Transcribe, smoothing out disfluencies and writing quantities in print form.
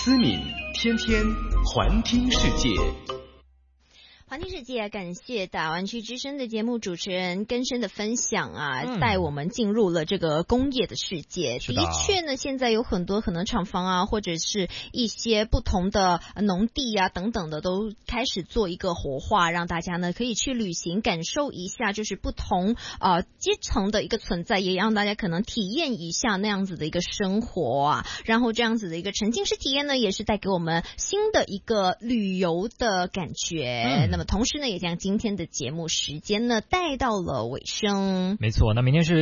思敏天天环听世界。 环听世界，感谢大湾区之声的节目主持人根生的分享啊，带我们进入了这个工业的世界。的确呢，现在有很多可能厂房啊，或者是一些不同的农地啊等等的，都开始做一个活化，让大家呢可以去旅行，感受一下就是不同阶层的一个存在，也让大家可能体验一下那样子的一个生活啊。然后这样子的一个沉浸式体验呢，也是带给我们新的一个旅游的感觉。那么同时呢，也将今天的节目时间呢带到了尾声。 没错，那明天是